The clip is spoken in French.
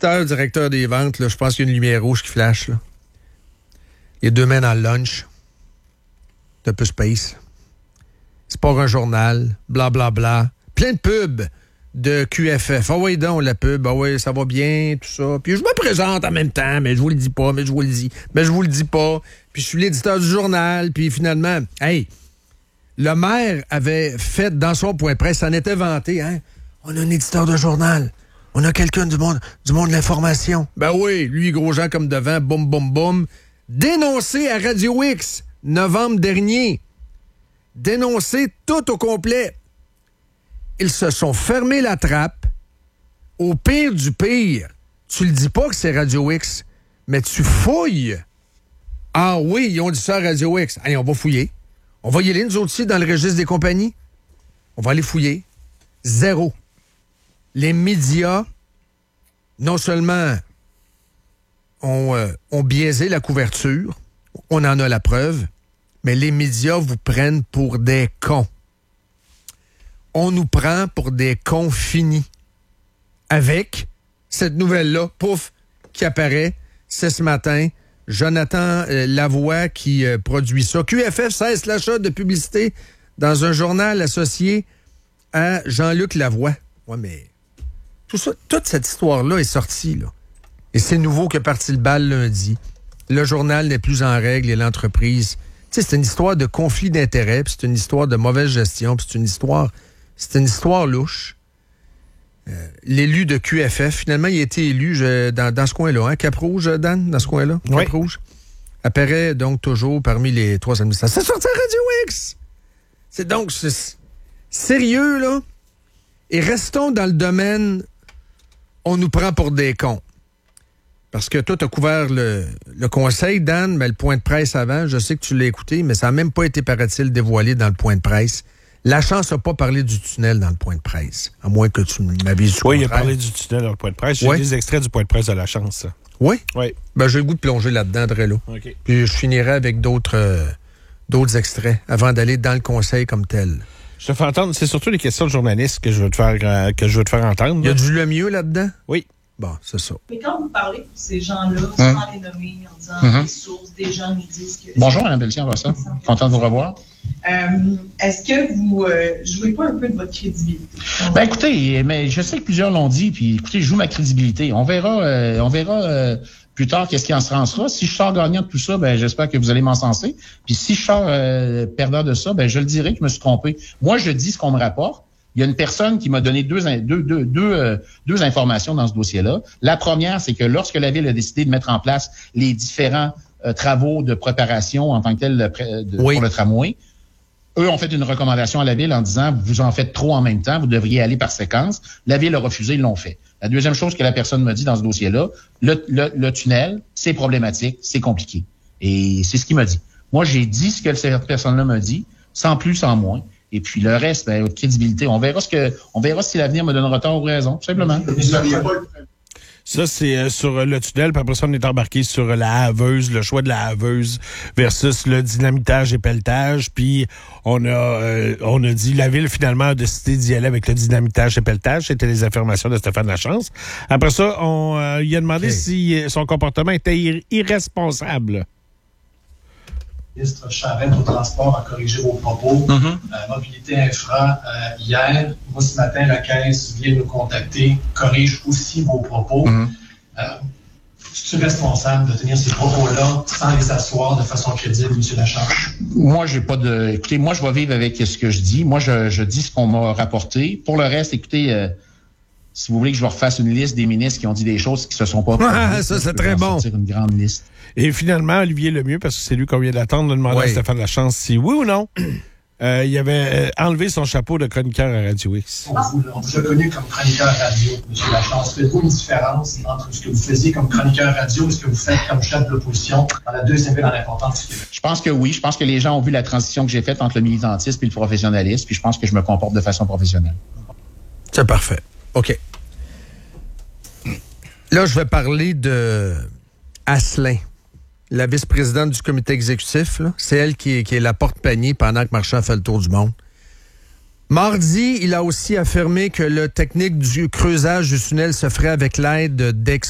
publicitaire, directeur des ventes, là, je pense qu'il y a une lumière rouge qui flash. Là. Il y a 2 mains dans le lunch. C'est un peu space. C'est pas un journal. Blablabla. Bla, bla. Plein de pubs de QFF. Ah oui, donc, la pub. Ah oui, ça va bien, tout ça. Puis je me présente en même temps, mais je vous le dis pas, mais je vous le dis. Mais je vous le dis pas. Puis je suis l'éditeur du journal. Puis finalement, hey, le maire avait fait dans son point de presse, ça en était vanté, hein. On a un éditeur de journal. On a quelqu'un du monde de l'information. Ben oui, lui, gros gens comme devant, boum, boum, boum. Dénoncé à Radio X, novembre dernier. Dénoncé tout au complet. Ils se sont fermés la trappe. Au pire du pire, tu le dis pas que c'est Radio X, mais tu fouilles. Ah oui, ils ont dit ça à Radio X. Allez, on va fouiller. On va y aller, nous autres aussi, dans le registre des compagnies. On va aller fouiller. 0. Les médias, non seulement ont biaisé la couverture, on en a la preuve, mais les médias vous prennent pour des cons. On nous prend pour des cons finis. Avec cette nouvelle-là, pouf, qui apparaît, c'est ce matin. Jonathan Lavoie qui produit ça. QFF cesse l'achat de publicité dans un journal associé à Jean-Luc Lavoie. Ouais, mais tout ça, toute cette histoire-là est sortie, là. Et c'est nouveau que parti le bal lundi. Le journal n'est plus en règle et l'entreprise... Tu sais, c'est une histoire de conflit d'intérêts, puis c'est une histoire de mauvaise gestion, puis c'est une histoire louche. L'élu de QFF, finalement, il a été élu dans ce coin-là, hein? Cap-Rouge, Dan, dans ce coin-là? Oui. Cap-Rouge. Apparaît donc toujours parmi les 3 administrateurs. C'est sorti à Radio X! C'est donc sérieux, là. Et restons dans le domaine, on nous prend pour des cons. Parce que toi, tu as couvert le conseil, Dan, mais le point de presse avant, je sais que tu l'as écouté, mais ça n'a même pas été, paraît-il, dévoilé dans le point de presse. La chance n'a pas parlé du tunnel dans le point de presse, à moins que tu m'avises du Oui, contraire. il a parlé du tunnel dans le point de presse. J'ai des extraits du point de presse de la chance. Oui? Oui. Ben, j'ai le goût de plonger là-dedans, très là. OK. Puis je finirai avec d'autres extraits avant d'aller dans le conseil comme tel. Je te fais entendre, c'est surtout les questions de journalistes que je veux te faire entendre. Il y a du le mieux là-dedans? Oui. Bon, c'est ça. Mais quand vous parlez de ces gens-là, sans les nommer, en disant des sources, des gens nous disent que... Bonjour, Mme Pelletier, on va ça. Content de vous revoir. Est-ce que vous jouez pas un peu de votre crédibilité? Ben écoutez, mais je sais que plusieurs l'ont dit, puis écoutez, je joue ma crédibilité. On verra plus tard qu'est-ce qui en sera. Si je sors gagnant de tout ça, ben j'espère que vous allez m'encenser. Puis si je sors perdant de ça, ben je le dirai que je me suis trompé. Moi, je dis ce qu'on me rapporte. Il y a une personne qui m'a donné deux informations dans ce dossier-là. La première, c'est que lorsque la Ville a décidé de mettre en place les différents travaux de préparation en tant que tel pour le tramway, eux ont fait une recommandation à la Ville en disant « Vous en faites trop en même temps, vous devriez aller par séquence ». La Ville a refusé, ils l'ont fait. La deuxième chose que la personne m'a dit dans ce dossier-là, le tunnel, c'est problématique, c'est compliqué. Et c'est ce qu'il m'a dit. Moi, j'ai dit ce que cette personne-là m'a dit, sans plus, sans moins. Et puis le reste, ben, votre crédibilité. On verra si l'avenir me donnera tort ou raison, tout simplement. Ça, c'est sur le tunnel, puis après ça, on est embarqué sur la haveuse, le choix de la haveuse versus le dynamitage et pelletage. Puis on a dit, la Ville, finalement, a décidé d'y aller avec le dynamitage et pelletage. C'était les affirmations de Stéphane Lachance. Après ça, on lui a demandé si son comportement était irresponsable. Ministre Charette au transport a corrigé vos propos. Mobilité Infra, hier, moi ce matin, la Caisse vient nous contacter, corrige aussi vos propos. Es-tu responsable de tenir ces propos-là sans les asseoir de façon crédible, M. Lacharge? Moi, j'ai pas de... Écoutez, moi, je vais vivre avec ce que je dis. Moi, je dis ce qu'on m'a rapporté. Pour le reste, écoutez... si vous voulez que je vous refasse une liste des ministres qui ont dit des choses qui se sont pas produites, ça, c'est très bon. Une grande liste. Et finalement, Olivier Lemieux, parce que c'est lui qu'on vient d'attendre, de demander à Stéphane Lachance si oui ou non, il avait enlevé son chapeau de chroniqueur à Radio X. On vous a connu comme chroniqueur radio, M. Lachance. Faites-vous une différence entre ce que vous faisiez comme chroniqueur radio et ce que vous faites comme chef de l'opposition dans la deuxième ville en importance du Québec? Je pense que oui. Je pense que les gens ont vu la transition que j'ai faite entre le militantisme et le professionnalisme, puis je pense que je me comporte de façon professionnelle. C'est parfait. OK. Là, je vais parler de Asselin, la vice-présidente du comité exécutif. Là. C'est elle qui est la porte-panier pendant que Marchand fait le tour du monde. Mardi, il a aussi affirmé que le technique du creusage du tunnel se ferait avec l'aide